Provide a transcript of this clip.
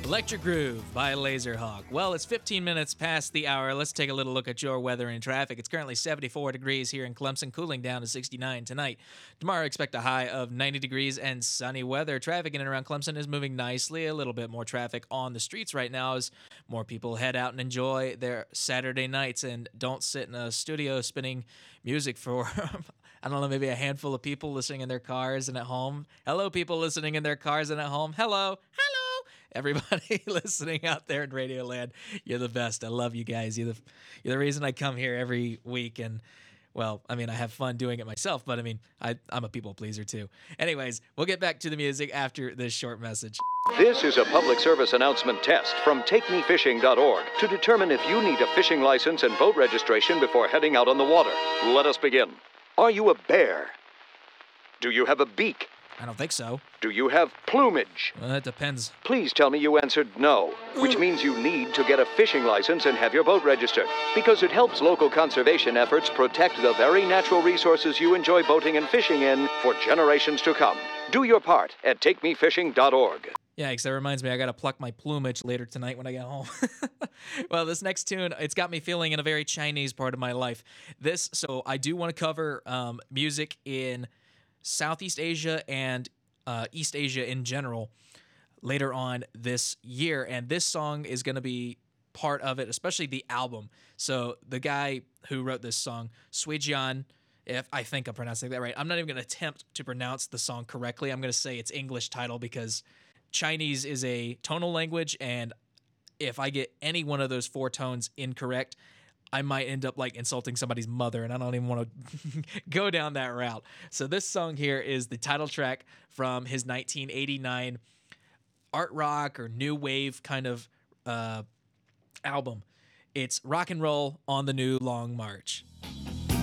Electric Groove by Laserhawk. Well, it's 15 minutes past the hour. Let's take a little look at your weather and traffic. It's currently 74 degrees here in Clemson, cooling down to 69 tonight. Tomorrow, expect a high of 90 degrees and sunny weather. Traffic in and around Clemson is moving nicely. A little bit more traffic on the streets right now as more people head out and enjoy their Saturday nights and don't sit in a studio spinning music for, I don't know, maybe a handful of people listening in their cars and at home. Hello, people listening in their cars and at home. Hello. Everybody listening out there in Radio Land, you're the best. I love you guys. You're the reason I come here every week. And, well, I mean, I have fun doing it myself, but I mean, I'm a people pleaser too. Anyways, we'll get back to the music after this short message. This is a public service announcement test from TakeMeFishing.org to determine if you need a fishing license and boat registration before heading out on the water. Let us begin. Are you a bear? Do you have a beak? I don't think so. Do you have plumage? Well, that depends. Please tell me you answered no, which means you need to get a fishing license and have your boat registered, because it helps local conservation efforts protect the very natural resources you enjoy boating and fishing in for generations to come. Do your part at TakeMeFishing.org. Yeah, because that reminds me, I got to pluck my plumage later tonight when I get home. Well, this next tune, it's got me feeling in a very Chinese part of my life. So I do want to cover music in Southeast Asia and East Asia in general later on this year. And this song is going to be part of it, especially the album. So the guy who wrote this song, Sui Jian, if I think I'm pronouncing that right, I'm not even going to attempt to pronounce the song correctly. I'm going to say its English title because Chinese is a tonal language, and if I get any one of those four tones incorrect, I might end up like insulting somebody's mother, and I don't even want to go down that route. So this song here is the title track from his 1989 art rock or new wave kind of album. It's Rock and Roll on the New Long March.